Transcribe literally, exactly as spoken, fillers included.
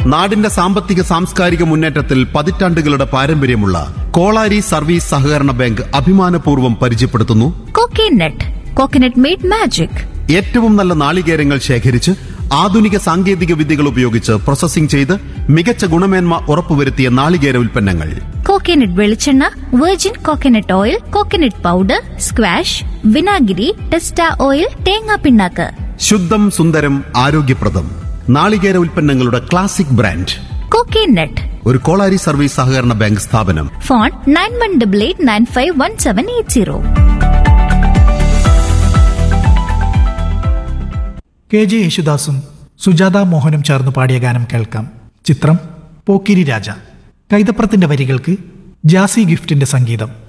നാടിന്റെ സാമ്പത്തിക സാംസ്കാരിക മുന്നേറ്റത്തിൽ പതിറ്റാണ്ടുകളുടെ പാരമ്പര്യമുള്ള കോളാരി സർവീസ് സഹകരണ ബാങ്ക് അഭിമാനപൂർവ്വം പരിചയപ്പെടുത്തുന്നു കോക്കനട്ട്. Coconut made magic. ഏറ്റവും നല്ല നാളികേരങ്ങൾ ശേഖരിച്ച് ആധുനിക സാങ്കേതിക വിദ്യകൾ ഉപയോഗിച്ച് പ്രോസസ്സിംഗ് ചെയ്ത് മികച്ച ഗുണമേന്മ ഉറപ്പുവരുത്തിയ നാളികേര ഉൽപ്പന്നങ്ങൾ. കോക്കനട്ട് വെളിച്ചെണ്ണ, virgin coconut oil, coconut powder, squash, വിനാഗിരി, ടെസ്റ്റ ഓയിൽ, തേങ്ങാ പിണ്ണാക്ക്. ശുദ്ധം സുന്ദരം ആരോഗ്യപ്രദം നാളികേര ഉൽപ്പന്നങ്ങളുടെ ക്ലാസിക് ബ്രാൻഡ് കോക്കനട്ട്. ഒരു കോളാരി സർവീസ് സഹകരണ ബാങ്ക് സ്ഥാപനം. Phone nine one double eight nine five one seven eight zero. K J യേശുദാസും സുജാത മോഹനും ചേർന്ന് പാടിയ ഗാനം കേൾക്കാം. ചിത്രം പോക്കിരി രാജ. കൈതപ്രത്തിന്റെ വരികൾക്ക് ജാസി ഗിഫ്റ്റിന്റെ സംഗീതം.